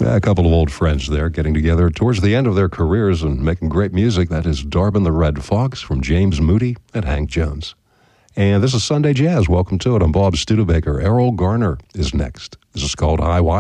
A couple of old friends there getting together towards the end of their careers and making great music. That is Darwin the Red Fox from James Moody and Hank Jones. And this is Sunday Jazz. Welcome to it. I'm Bob Studebaker. Errol Garner is next. This is called High Wire.